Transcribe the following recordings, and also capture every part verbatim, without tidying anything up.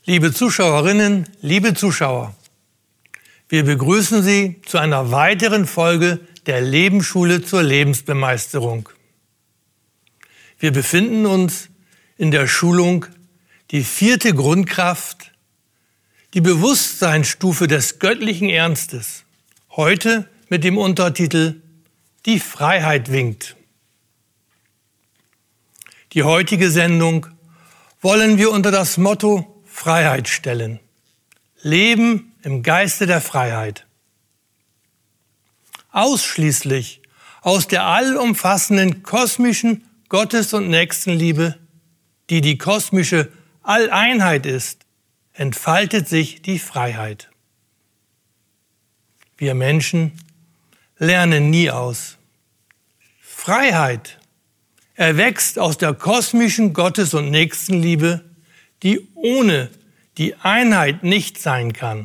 Liebe Zuschauerinnen, liebe Zuschauer, wir begrüßen Sie zu einer weiteren Folge der Lebensschule zur Lebensbemeisterung. Wir befinden uns in der Schulung Die vierte Grundkraft, die Bewusstseinsstufe des göttlichen Ernstes, heute mit dem Untertitel Die Freiheit winkt. Die heutige Sendung wollen wir unter das Motto Freiheit stellen. Leben im Geiste der Freiheit. Ausschließlich aus der allumfassenden kosmischen Gottes- und Nächstenliebe, die die kosmische Alleinheit ist, entfaltet sich die Freiheit. Wir Menschen lernen nie aus. Freiheit erwächst aus der kosmischen Gottes- und Nächstenliebe, die ohne die Einheit nicht sein kann.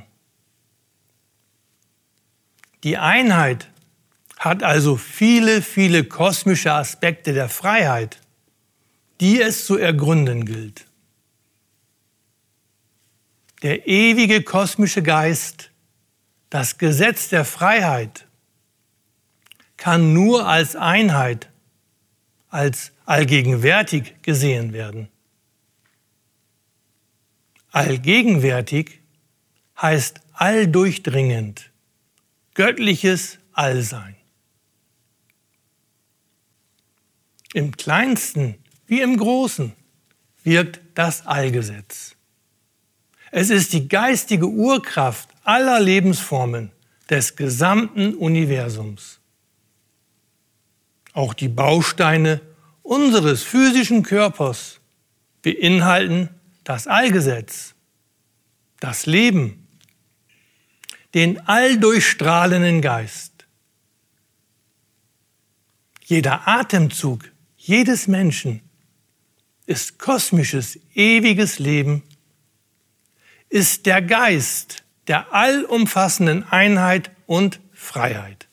Die Einheit hat also viele, viele kosmische Aspekte der Freiheit, die es zu ergründen gilt. Der ewige kosmische Geist, das Gesetz der Freiheit, kann nur als Einheit, als allgegenwärtig gesehen werden. Allgegenwärtig heißt alldurchdringend, göttliches Allsein. Im Kleinsten wie im Großen wirkt das Allgesetz. Es ist die geistige Urkraft aller Lebensformen des gesamten Universums. Auch die Bausteine unseres physischen Körpers beinhalten das Allgesetz, das Leben, den alldurchstrahlenden Geist. Jeder Atemzug jedes Menschen ist kosmisches, ewiges Leben, ist der Geist der allumfassenden Einheit und Freiheit.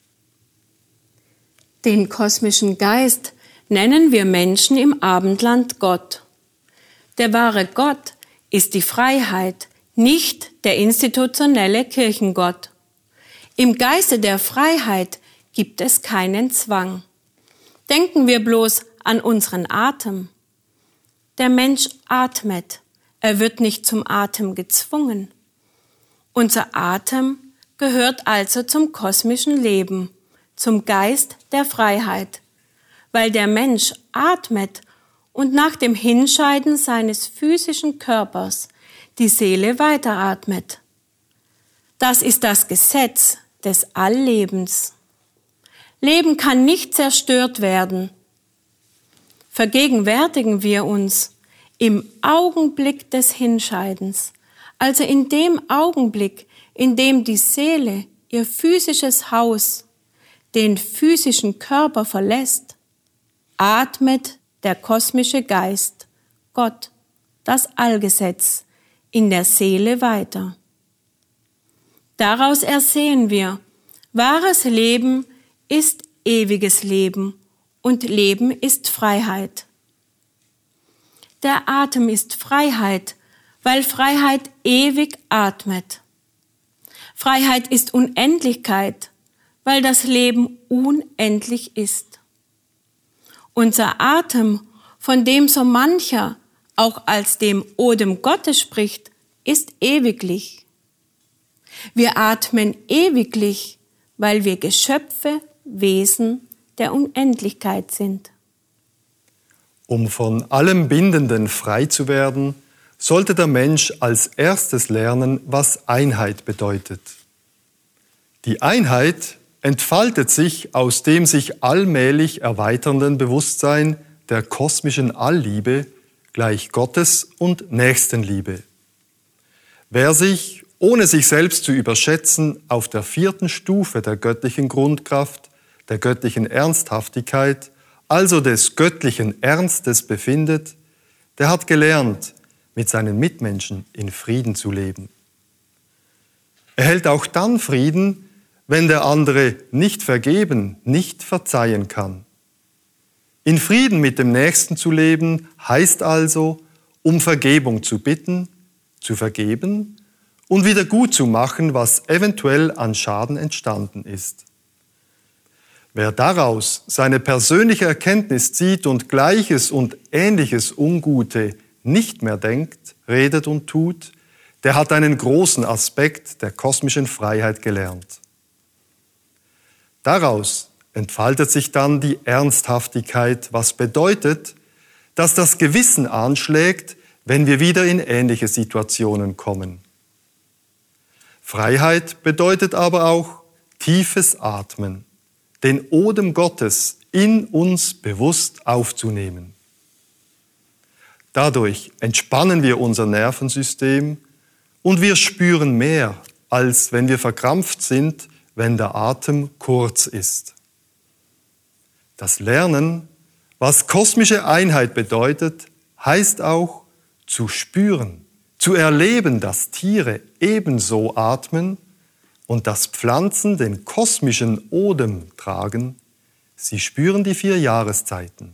Den kosmischen Geist nennen wir Menschen im Abendland Gott. Der wahre Gott ist die Freiheit, nicht der institutionelle Kirchengott. Im Geiste der Freiheit gibt es keinen Zwang. Denken wir bloß an unseren Atem. Der Mensch atmet, er wird nicht zum Atem gezwungen. Unser Atem gehört also zum kosmischen Leben, zum Geist der Freiheit, weil der Mensch atmet und nach dem Hinscheiden seines physischen Körpers die Seele weiteratmet. Das ist das Gesetz des Alllebens. Leben kann nicht zerstört werden. Vergegenwärtigen wir uns im Augenblick des Hinscheidens, also in dem Augenblick, in dem die Seele ihr physisches Haus, den physischen Körper verlässt, atmet der kosmische Geist, Gott, das Allgesetz, in der Seele weiter. Daraus ersehen wir, wahres Leben ist ewiges Leben und Leben ist Freiheit. Der Atem ist Freiheit, weil Freiheit ewig atmet. Freiheit ist Unendlichkeit, weil das Leben unendlich ist. Unser Atem, von dem so mancher auch als dem Odem Gottes spricht, ist ewiglich. Wir atmen ewiglich, weil wir Geschöpfe, Wesen der Unendlichkeit sind. Um von allem Bindenden frei zu werden, sollte der Mensch als erstes lernen, was Einheit bedeutet. Die Einheit entfaltet sich aus dem sich allmählich erweiternden Bewusstsein der kosmischen Allliebe gleich Gottes und Nächstenliebe. Wer sich, ohne sich selbst zu überschätzen, auf der vierten Stufe der göttlichen Grundkraft, der göttlichen Ernsthaftigkeit, also des göttlichen Ernstes befindet, der hat gelernt, mit seinen Mitmenschen in Frieden zu leben. Er hält auch dann Frieden, wenn der andere nicht vergeben, nicht verzeihen kann. In Frieden mit dem Nächsten zu leben, heißt also, um Vergebung zu bitten, zu vergeben und wieder gut zu machen, was eventuell an Schaden entstanden ist. Wer daraus seine persönliche Erkenntnis zieht und Gleiches und Ähnliches Ungute nicht mehr denkt, redet und tut, der hat einen großen Aspekt der kosmischen Freiheit gelernt. Daraus entfaltet sich dann die Ernsthaftigkeit, was bedeutet, dass das Gewissen anschlägt, wenn wir wieder in ähnliche Situationen kommen. Freiheit bedeutet aber auch tiefes Atmen, den Odem Gottes in uns bewusst aufzunehmen. Dadurch entspannen wir unser Nervensystem und wir spüren mehr, als wenn wir verkrampft sind, wenn der Atem kurz ist. Das Lernen, was kosmische Einheit bedeutet, heißt auch zu spüren, zu erleben, dass Tiere ebenso atmen und dass Pflanzen den kosmischen Odem tragen. Sie spüren die vier Jahreszeiten.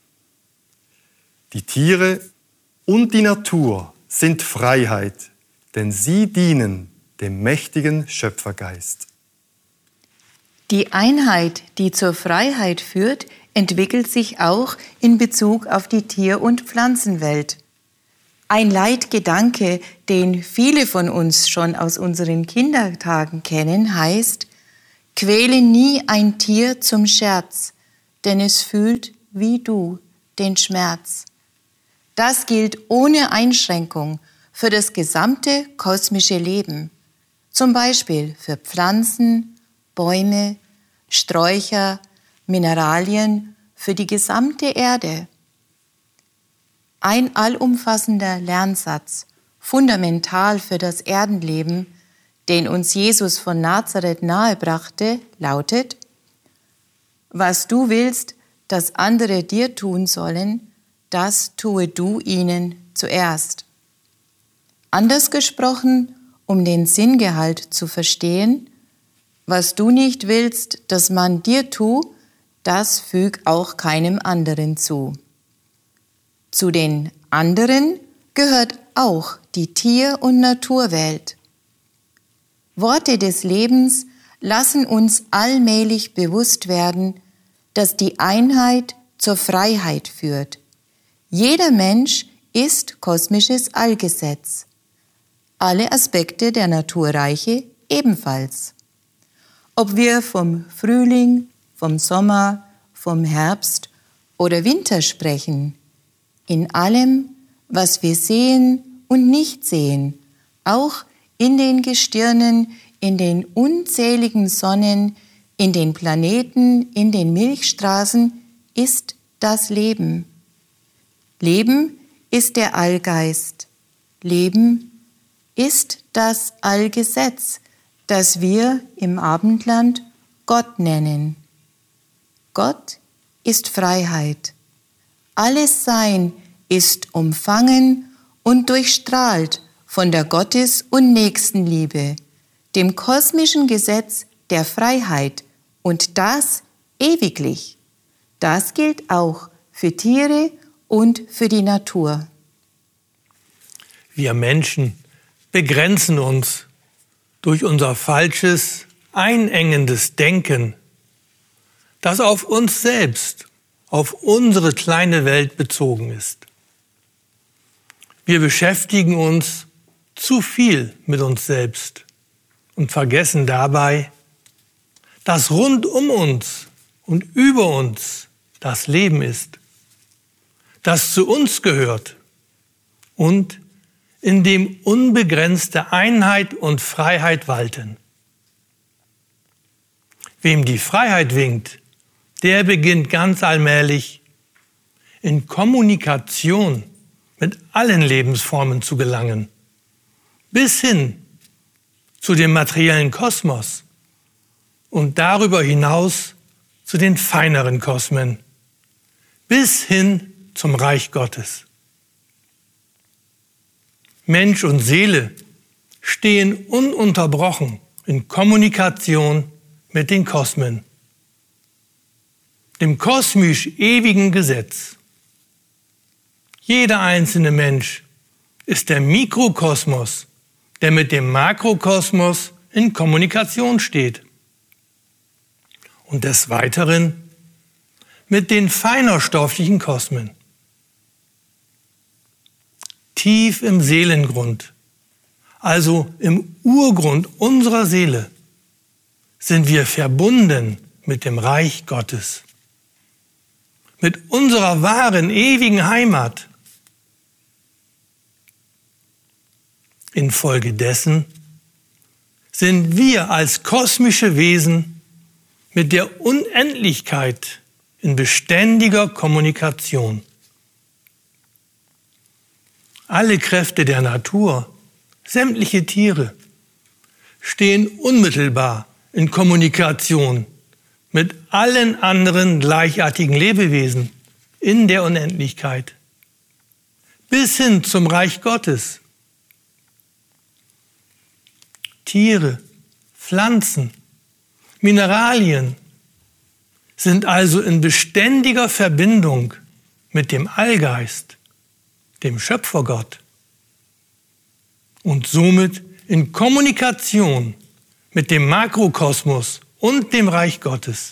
Die Tiere und die Natur sind Freiheit, denn sie dienen dem mächtigen Schöpfergeist. Die Einheit, die zur Freiheit führt, entwickelt sich auch in Bezug auf die Tier- und Pflanzenwelt. Ein Leitgedanke, den viele von uns schon aus unseren Kindertagen kennen, heißt: Quäle nie ein Tier zum Scherz, denn es fühlt wie du den Schmerz. Das gilt ohne Einschränkung für das gesamte kosmische Leben, zum Beispiel für Pflanzen, Bäume, Sträucher, Mineralien, für die gesamte Erde. Ein allumfassender Lernsatz, fundamental für das Erdenleben, den uns Jesus von Nazareth nahebrachte, lautet: Was du willst, dass andere dir tun sollen, das tue du ihnen zuerst. Anders gesprochen, um den Sinngehalt zu verstehen: Was du nicht willst, dass man dir tue, das füg auch keinem anderen zu. Zu den anderen gehört auch die Tier- und Naturwelt. Worte des Lebens lassen uns allmählich bewusst werden, dass die Einheit zur Freiheit führt. Jeder Mensch ist kosmisches Allgesetz. Alle Aspekte der Naturreiche ebenfalls. Ob wir vom Frühling, vom Sommer, vom Herbst oder Winter sprechen, in allem, was wir sehen und nicht sehen, auch in den Gestirnen, in den unzähligen Sonnen, in den Planeten, in den Milchstraßen, ist das Leben. Leben ist der Allgeist. Leben ist das Allgesetz, das wir im Abendland Gott nennen. Gott ist Freiheit. Alles Sein ist umfangen und durchstrahlt von der Gottes- und Nächstenliebe, dem kosmischen Gesetz der Freiheit, und das ewiglich. Das gilt auch für Tiere und für die Natur. Wir Menschen begrenzen uns durch unser falsches, einengendes Denken, das auf uns selbst, auf unsere kleine Welt bezogen ist. Wir beschäftigen uns zu viel mit uns selbst und vergessen dabei, dass rund um uns und über uns das Leben ist, das zu uns gehört und in dem unbegrenzte Einheit und Freiheit walten. Wem die Freiheit winkt, der beginnt ganz allmählich in Kommunikation mit allen Lebensformen zu gelangen, bis hin zu dem materiellen Kosmos und darüber hinaus zu den feineren Kosmen, bis hin zum Reich Gottes. Mensch und Seele stehen ununterbrochen in Kommunikation mit den Kosmen, dem kosmisch ewigen Gesetz. Jeder einzelne Mensch ist der Mikrokosmos, der mit dem Makrokosmos in Kommunikation steht. Und des Weiteren mit den feinerstofflichen Kosmen. Tief im Seelengrund, also im Urgrund unserer Seele, sind wir verbunden mit dem Reich Gottes, mit unserer wahren, ewigen Heimat. Infolgedessen sind wir als kosmische Wesen mit der Unendlichkeit in beständiger Kommunikation. Alle Kräfte der Natur, sämtliche Tiere, stehen unmittelbar in Kommunikation mit allen anderen gleichartigen Lebewesen in der Unendlichkeit, bis hin zum Reich Gottes. Tiere, Pflanzen, Mineralien sind also in beständiger Verbindung mit dem Allgeist, dem Schöpfergott, und somit in Kommunikation mit dem Makrokosmos und dem Reich Gottes.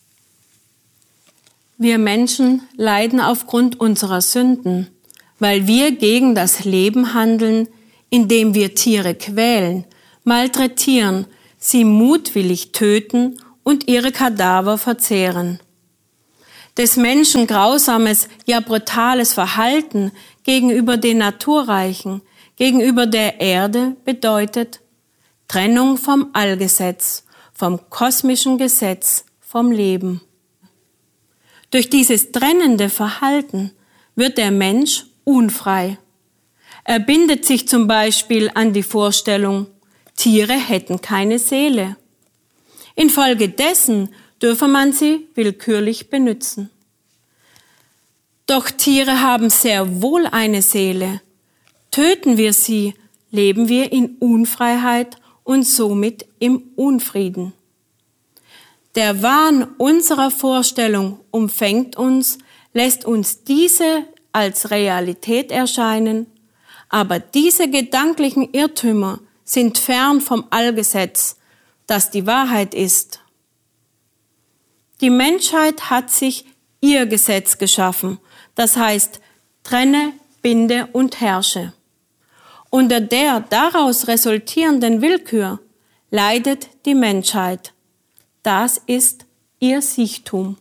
Wir Menschen leiden aufgrund unserer Sünden, weil wir gegen das Leben handeln, indem wir Tiere quälen, malträtieren, sie mutwillig töten und ihre Kadaver verzehren. Des Menschen grausames, ja brutales Verhalten gegenüber den Naturreichen, gegenüber der Erde bedeutet Trennung vom Allgesetz, vom kosmischen Gesetz, vom Leben. Durch dieses trennende Verhalten wird der Mensch unfrei. Er bindet sich zum Beispiel an die Vorstellung, Tiere hätten keine Seele. Infolgedessen dürfe man sie willkürlich benützen. Doch Tiere haben sehr wohl eine Seele. Töten wir sie, leben wir in Unfreiheit und somit im Unfrieden. Der Wahn unserer Vorstellung umfängt uns, lässt uns diese als Realität erscheinen, aber diese gedanklichen Irrtümer sind fern vom Allgesetz, das die Wahrheit ist. Die Menschheit hat sich ihr Gesetz geschaffen, das heißt, trenne, binde und herrsche. Unter der daraus resultierenden Willkür leidet die Menschheit. Das ist ihr Siechtum.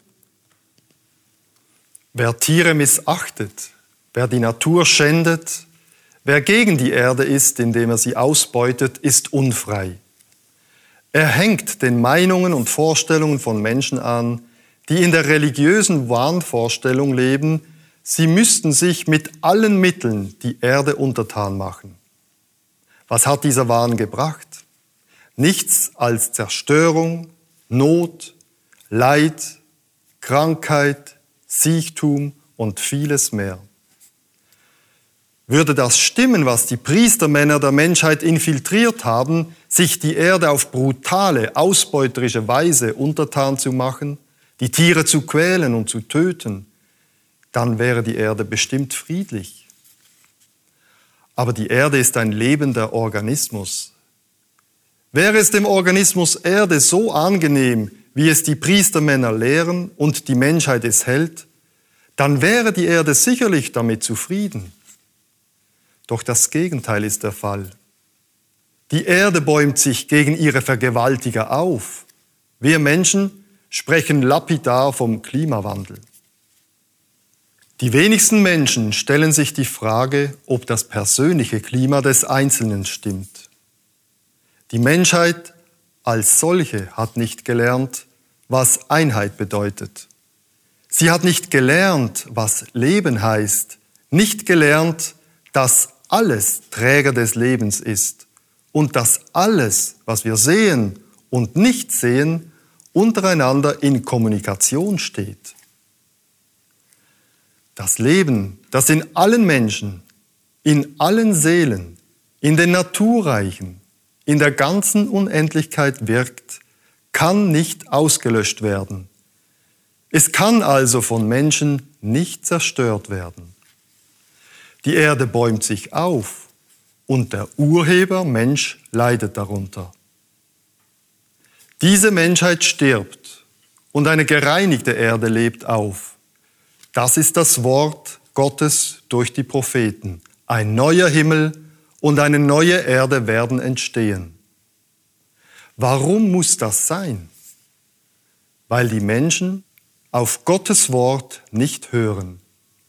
Wer Tiere missachtet, wer die Natur schändet, wer gegen die Erde ist, indem er sie ausbeutet, ist unfrei. Er hängt den Meinungen und Vorstellungen von Menschen an, die in der religiösen Wahnvorstellung leben, sie müssten sich mit allen Mitteln die Erde untertan machen. Was hat dieser Wahn gebracht? Nichts als Zerstörung, Not, Leid, Krankheit, Siechtum und vieles mehr. Würde das stimmen, was die Priestermänner der Menschheit infiltriert haben, sich die Erde auf brutale, ausbeuterische Weise untertan zu machen, die Tiere zu quälen und zu töten, dann wäre die Erde bestimmt friedlich. Aber die Erde ist ein lebender Organismus. Wäre es dem Organismus Erde so angenehm, wie es die Priestermänner lehren und die Menschheit es hält, dann wäre die Erde sicherlich damit zufrieden. Doch das Gegenteil ist der Fall. Die Erde bäumt sich gegen ihre Vergewaltiger auf. Wir Menschen sprechen lapidar vom Klimawandel. Die wenigsten Menschen stellen sich die Frage, ob das persönliche Klima des Einzelnen stimmt. Die Menschheit als solche hat nicht gelernt, was Einheit bedeutet. Sie hat nicht gelernt, was Leben heißt, nicht gelernt, dass alles Träger des Lebens ist und dass alles, was wir sehen und nicht sehen, untereinander in Kommunikation steht. Das Leben, das in allen Menschen, in allen Seelen, in den Naturreichen, in der ganzen Unendlichkeit wirkt, kann nicht ausgelöscht werden. Es kann also von Menschen nicht zerstört werden. Die Erde bäumt sich auf und der Urheber, Mensch, leidet darunter. Diese Menschheit stirbt und eine gereinigte Erde lebt auf. Das ist das Wort Gottes durch die Propheten. Ein neuer Himmel und eine neue Erde werden entstehen. Warum muss das sein? Weil die Menschen auf Gottes Wort nicht hören.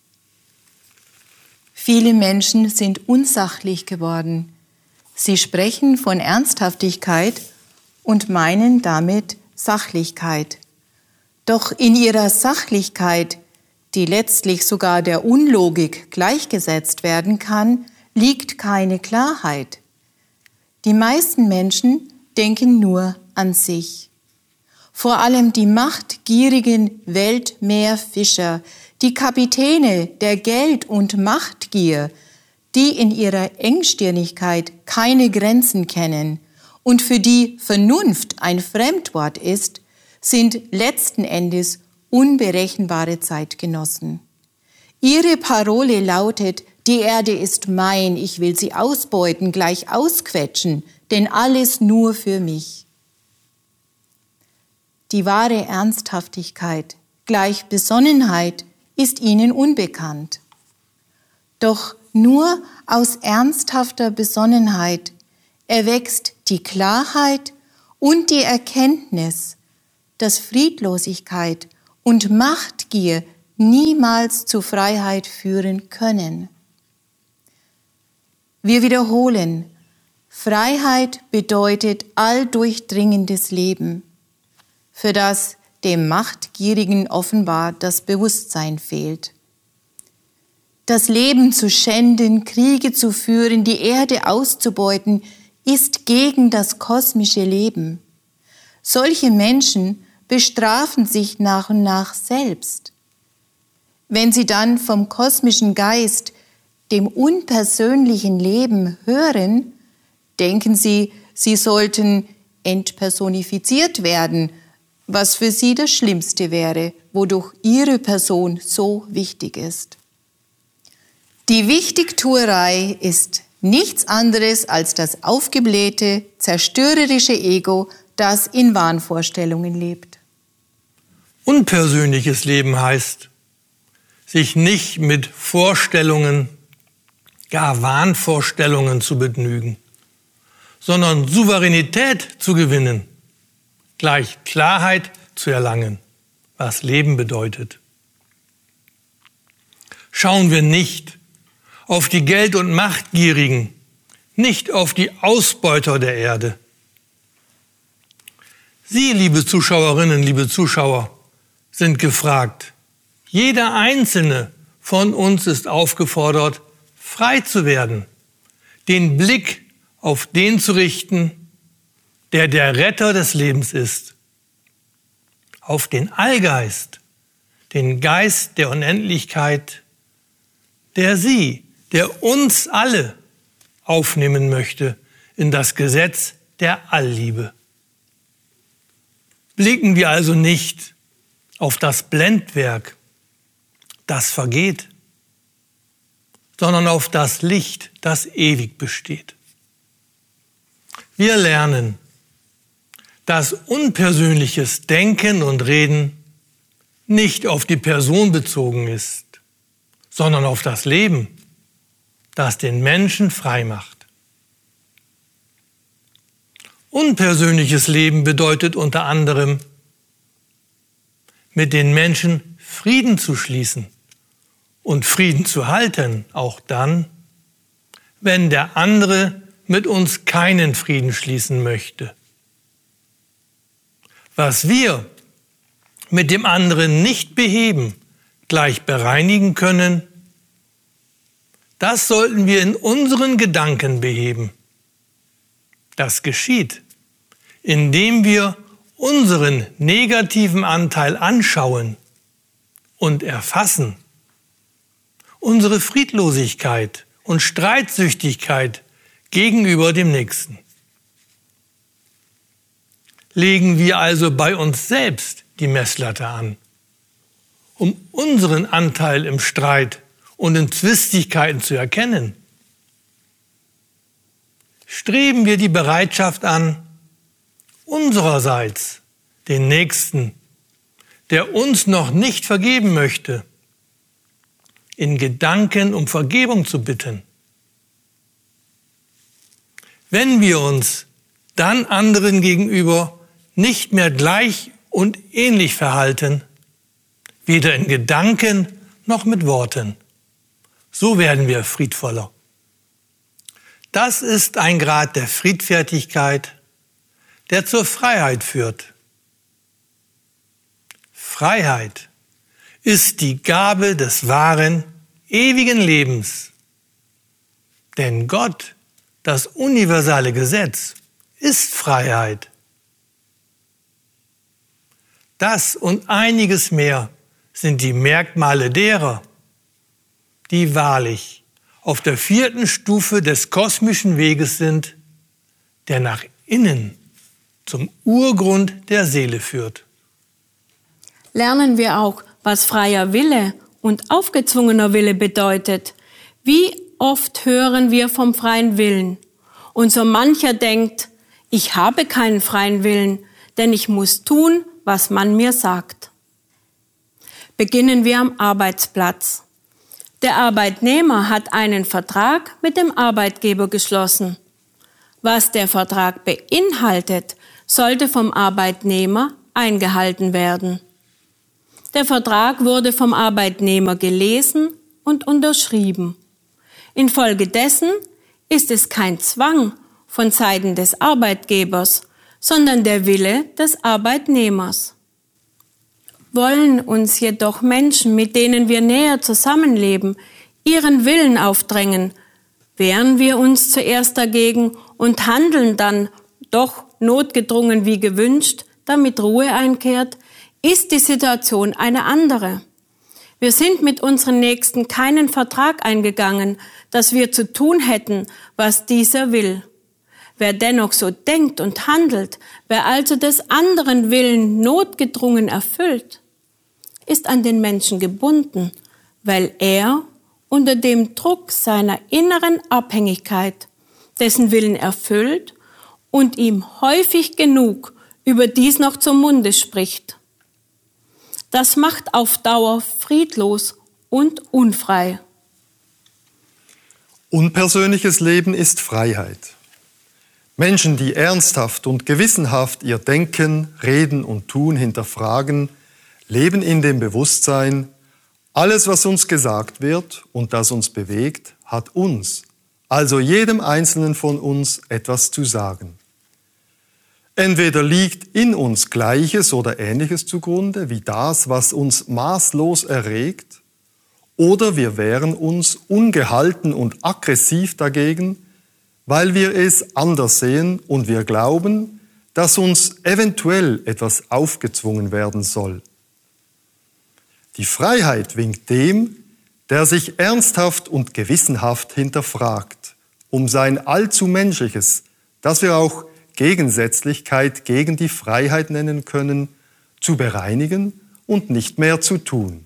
Viele Menschen sind unsachlich geworden. Sie sprechen von Ernsthaftigkeit und meinen damit Sachlichkeit. Doch in ihrer Sachlichkeit, die letztlich sogar der Unlogik gleichgesetzt werden kann, liegt keine Klarheit. Die meisten Menschen denken nur an sich. Vor allem die machtgierigen Weltmeerfischer, die Kapitäne der Geld- und Machtgier, die in ihrer Engstirnigkeit keine Grenzen kennen und für die Vernunft ein Fremdwort ist, sind letzten Endes unberechenbare Zeitgenossen. Ihre Parole lautet: Die Erde ist mein, ich will sie ausbeuten, gleich ausquetschen, denn alles nur für mich. Die wahre Ernsthaftigkeit, gleich Besonnenheit, ist ihnen unbekannt. Doch nur aus ernsthafter Besonnenheit erwächst die Klarheit und die Erkenntnis, dass Friedlosigkeit und Machtgier niemals zu Freiheit führen können. Wir wiederholen: Freiheit bedeutet alldurchdringendes Leben, für das dem Machtgierigen offenbar das Bewusstsein fehlt. Das Leben zu schänden, Kriege zu führen, die Erde auszubeuten, ist gegen das kosmische Leben. Solche Menschen bestrafen sich nach und nach selbst. Wenn sie dann vom kosmischen Geist, dem unpersönlichen Leben hören, denken sie, sie sollten entpersonifiziert werden, was für sie das Schlimmste wäre, wodurch ihre Person so wichtig ist. Die Wichtigtuerei ist nichts anderes als das aufgeblähte, zerstörerische Ego, das in Wahnvorstellungen lebt. Unpersönliches Leben heißt, sich nicht mit Vorstellungen, gar Wahnvorstellungen zu begnügen, sondern Souveränität zu gewinnen, gleich Klarheit zu erlangen, was Leben bedeutet. Schauen wir nicht auf die Geld- und Machtgierigen, nicht auf die Ausbeuter der Erde. Sie, liebe Zuschauerinnen, liebe Zuschauer, sind gefragt. Jeder Einzelne von uns ist aufgefordert, frei zu werden, den Blick auf den zu richten, der der Retter des Lebens ist, auf den Allgeist, den Geist der Unendlichkeit, der Sie, der uns alle aufnehmen möchte in das Gesetz der Allliebe. Blicken wir also nicht auf das Blendwerk, das vergeht, sondern auf das Licht, das ewig besteht. Wir lernen, dass unpersönliches Denken und Reden nicht auf die Person bezogen ist, sondern auf das Leben, das den Menschen frei macht. Unpersönliches Leben bedeutet unter anderem, mit den Menschen Frieden zu schließen und Frieden zu halten, auch dann, wenn der andere mit uns keinen Frieden schließen möchte. Was wir mit dem anderen nicht beheben, gleich bereinigen können, das sollten wir in unseren Gedanken beheben. Das geschieht, indem wir unseren negativen Anteil anschauen und erfassen, unsere Friedlosigkeit und Streitsüchtigkeit gegenüber dem Nächsten. Legen wir also bei uns selbst die Messlatte an, um unseren Anteil im Streit und in Zwistigkeiten zu erkennen. Streben wir die Bereitschaft an, unsererseits den Nächsten, der uns noch nicht vergeben möchte, in Gedanken um Vergebung zu bitten. Wenn wir uns dann anderen gegenüber nicht mehr gleich und ähnlich verhalten, weder in Gedanken noch mit Worten, so werden wir friedvoller. Das ist ein Grad der Friedfertigkeit, der zur Freiheit führt. Freiheit ist die Gabe des wahren, ewigen Lebens. Denn Gott, das universale Gesetz, ist Freiheit. Das und einiges mehr sind die Merkmale derer, die wahrlich auf der vierten Stufe des kosmischen Weges sind, der nach innen zum Urgrund der Seele führt. Lernen wir auch, was freier Wille und aufgezwungener Wille bedeutet. Wie oft hören wir vom freien Willen? Und so mancher denkt, ich habe keinen freien Willen, denn ich muss tun, was man mir sagt. Beginnen wir am Arbeitsplatz. Der Arbeitnehmer hat einen Vertrag mit dem Arbeitgeber geschlossen. Was der Vertrag beinhaltet, sollte vom Arbeitnehmer eingehalten werden. Der Vertrag wurde vom Arbeitnehmer gelesen und unterschrieben. Infolgedessen ist es kein Zwang von Seiten des Arbeitgebers, sondern der Wille des Arbeitnehmers. Wollen uns jedoch Menschen, mit denen wir näher zusammenleben, ihren Willen aufdrängen, wehren wir uns zuerst dagegen und handeln dann doch notgedrungen wie gewünscht, damit Ruhe einkehrt, ist die Situation eine andere. Wir sind mit unseren Nächsten keinen Vertrag eingegangen, dass wir zu tun hätten, was dieser will. Wer dennoch so denkt und handelt, wer also des anderen Willen notgedrungen erfüllt, ist an den Menschen gebunden, weil er unter dem Druck seiner inneren Abhängigkeit dessen Willen erfüllt und ihm häufig genug überdies noch zum Munde spricht. Das macht auf Dauer friedlos und unfrei. Unpersönliches Leben ist Freiheit. Menschen, die ernsthaft und gewissenhaft ihr Denken, Reden und Tun hinterfragen, leben in dem Bewusstsein, alles, was uns gesagt wird und das uns bewegt, hat uns, also jedem Einzelnen von uns, etwas zu sagen. Entweder liegt in uns Gleiches oder Ähnliches zugrunde, wie das, was uns maßlos erregt, oder wir wehren uns ungehalten und aggressiv dagegen, weil wir es anders sehen und wir glauben, dass uns eventuell etwas aufgezwungen werden soll. Die Freiheit winkt dem, der sich ernsthaft und gewissenhaft hinterfragt, um sein allzu Menschliches, das wir auch Gegensätzlichkeit gegen die Freiheit nennen können, zu bereinigen und nicht mehr zu tun.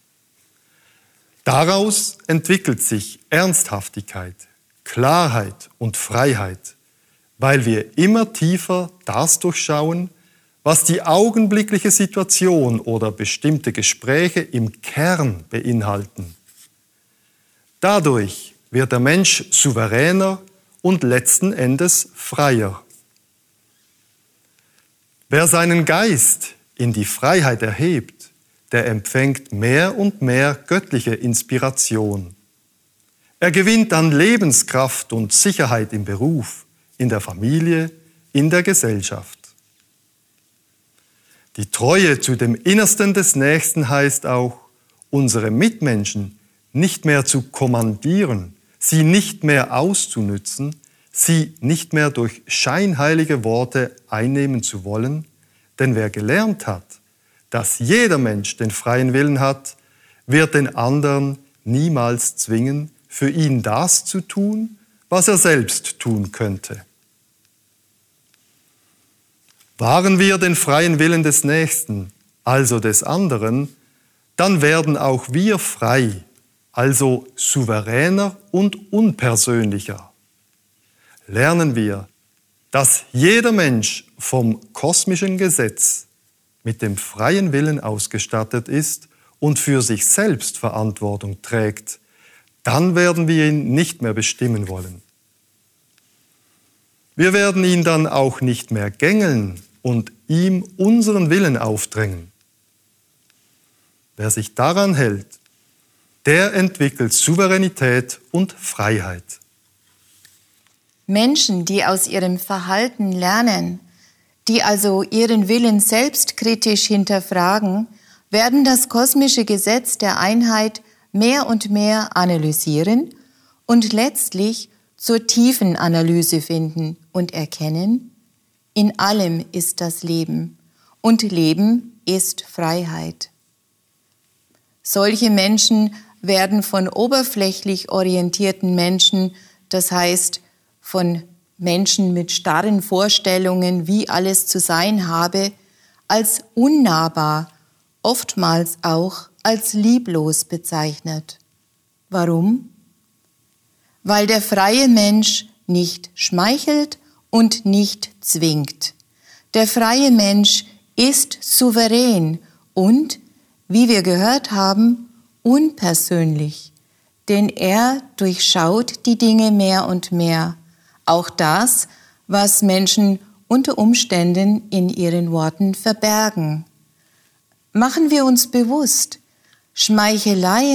Daraus entwickelt sich Ernsthaftigkeit, Klarheit und Freiheit, weil wir immer tiefer das durchschauen, was die augenblickliche Situation oder bestimmte Gespräche im Kern beinhalten. Dadurch wird der Mensch souveräner und letzten Endes freier. Wer seinen Geist in die Freiheit erhebt, der empfängt mehr und mehr göttliche Inspiration. Er gewinnt an Lebenskraft und Sicherheit im Beruf, in der Familie, in der Gesellschaft. Die Treue zu dem Innersten des Nächsten heißt auch, unsere Mitmenschen nicht mehr zu kommandieren, sie nicht mehr auszunützen, sie nicht mehr durch scheinheilige Worte einnehmen zu wollen, denn wer gelernt hat, dass jeder Mensch den freien Willen hat, wird den anderen niemals zwingen, für ihn das zu tun, was er selbst tun könnte. Wahren wir den freien Willen des Nächsten, also des anderen, dann werden auch wir frei, also souveräner und unpersönlicher. Lernen wir, dass jeder Mensch vom kosmischen Gesetz mit dem freien Willen ausgestattet ist und für sich selbst Verantwortung trägt, dann werden wir ihn nicht mehr bestimmen wollen. Wir werden ihn dann auch nicht mehr gängeln und ihm unseren Willen aufdrängen. Wer sich daran hält, der entwickelt Souveränität und Freiheit. Menschen, die aus ihrem Verhalten lernen, die also ihren Willen selbstkritisch hinterfragen, werden das kosmische Gesetz der Einheit mehr und mehr analysieren und letztlich zur tiefen Analyse finden und erkennen, in allem ist das Leben und Leben ist Freiheit. Solche Menschen werden von oberflächlich orientierten Menschen, das heißt von Menschen mit starren Vorstellungen, wie alles zu sein habe, als unnahbar, oftmals auch als lieblos bezeichnet. Warum? Weil der freie Mensch nicht schmeichelt und nicht zwingt. Der freie Mensch ist souverän und, wie wir gehört haben, unpersönlich, denn er durchschaut die Dinge mehr und mehr, auch das, was Menschen unter Umständen in ihren Worten verbergen. Machen wir uns bewusst, Schmeichelei